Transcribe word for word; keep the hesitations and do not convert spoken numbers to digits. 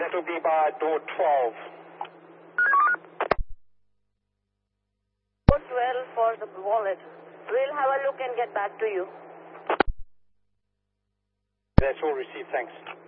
to be by door twelve. Door twelve for the wallet. We'll have a look and get back to you. That's all received, thanks.